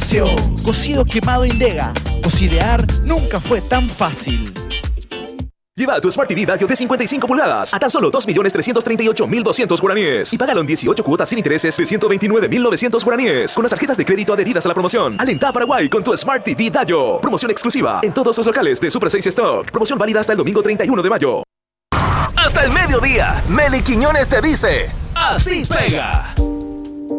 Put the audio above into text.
nació. Cocido Quemado Indega. Cocidear nunca fue tan fácil. Lleva tu Smart TV Dayo de 55 pulgadas a tan solo 2.338.200 guaraníes y págalo en 18 cuotas sin intereses de 129.900 guaraníes con las tarjetas de crédito adheridas a la promoción. Alenta a Paraguay con tu Smart TV Dayo. Promoción exclusiva en todos los locales de Super 6 Stock. Promoción válida hasta el domingo 31 de mayo. Hasta el mediodía, Meli Quiñones te dice: ¡así pega!